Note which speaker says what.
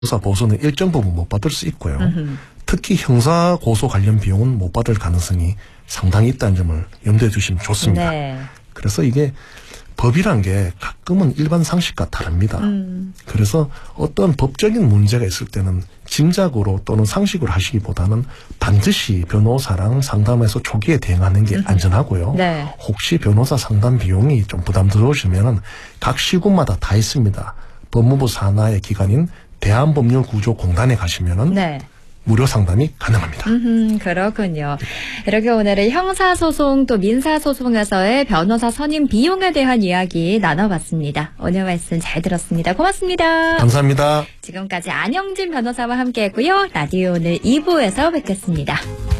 Speaker 1: 형사 보수는 일정 부분 못 받을 수 있고요. 특히 형사 고소 관련 비용은 못 받을 가능성이 상당히 있다는 점을 염두에 두시면 좋습니다.
Speaker 2: 네.
Speaker 1: 그래서 이게 법이란 게 가끔은 일반 상식과 다릅니다. 그래서 어떤 법적인 문제가 있을 때는 짐작으로 또는 상식으로 하시기보다는 반드시 변호사랑 상담해서 초기에 대응하는 게 안전하고요.
Speaker 2: 네.
Speaker 1: 혹시 변호사 상담 비용이 좀 부담스러우시면은 각 시군마다 다 있습니다. 법무부 산하의 기관인 대한법률구조공단에 가시면은
Speaker 2: 네.
Speaker 1: 무료 상담이 가능합니다.
Speaker 2: 그렇군요. 이렇게 오늘은 형사소송 또 민사소송에서의 변호사 선임 비용에 대한 이야기 나눠봤습니다. 오늘 말씀 잘 들었습니다. 고맙습니다.
Speaker 1: 감사합니다.
Speaker 2: 지금까지 안영진 변호사와 함께했고요. 라디오 오늘 2부에서 뵙겠습니다.